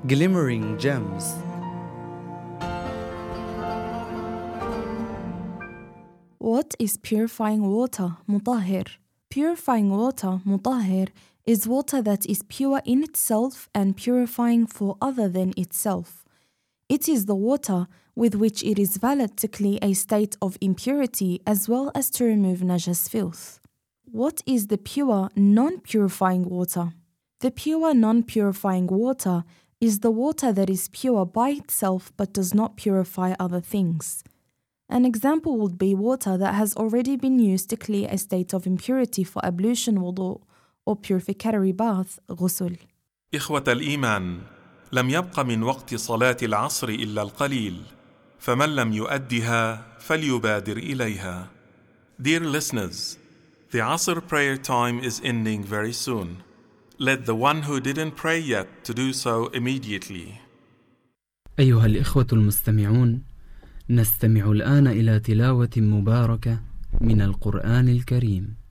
Glimmering gems. What is purifying water, مطهر? Purifying water, مطهر, is water that is pure in itself and purifying for other than itself. It is the water with which it is valid to clear a state of impurity as well as to remove najas filth. What is the pure, non-purifying water? The pure, non-purifying water is the water that is pure by itself but does not purify other things. An example would be water that has already been used to clear a state of impurity for ablution wudu or purificatory bath غسل. إخوة الإيمان، لم يبق من وقت صلاة العصر إلا القليل، فمن لم يؤدها فليبادر إليها. Dear listeners, the Asr prayer time is ending very soon. Let the one who didn't pray yet to do so immediately. أيها الإخوة المستمعون، نستمع الآن إلى تلاوة مباركة من القرآن الكريم.